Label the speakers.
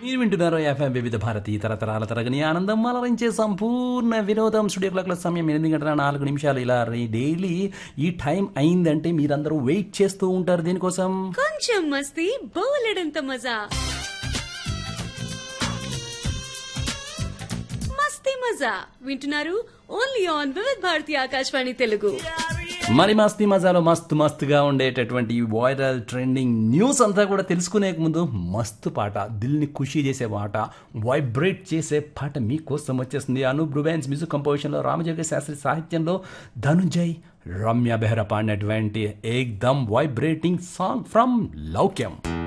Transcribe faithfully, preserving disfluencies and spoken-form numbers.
Speaker 1: మీరు వింటున్నారు ఎఫ్ఎం వివిధ భారతి తరతరాల తరగని ఆనందం అలరించే సంపూర్ణ వినోదం. స్టూడియో క్లాక్ల సమయం ఎనిమిది గంటల నాలుగు నిమిషాలు. ఇలా డైలీ ఈ టైం అయిందంటే మీరందరూ వెయిట్ చేస్తూ ఉంటారు దీనికోసం.
Speaker 2: కొంచెం మస్తీ బోలెడంత మజా, మస్తీ మజా వింటున్నారు ఓన్లీ ఆన్ వివిధ భారతి ఆకాశవాణి తెలుగు.
Speaker 1: మరి మస్తీ మజాలో మస్తు మస్తుగా ఉండేటటువంటి వైరల్ ట్రెండింగ్ న్యూస్ అంతా కూడా తెలుసుకునే ముందు మస్తు పాట, దిల్ని ఖుషీ చేసే పాట, వైబ్రేట్ చేసే పాట మీకోసం వచ్చేస్తుంది. అనూప్ రూబెన్స్ మ్యూజిక్ కంపోజిషన్లో, రామజోగ శాస్త్రి సాహిత్యంలో, ధనుంజయ్ రమ్య బెహ్రా పాడినటువంటి ఏక్దమ్ వైబ్రేటింగ్ సాంగ్ ఫ్రమ్ లౌక్యం.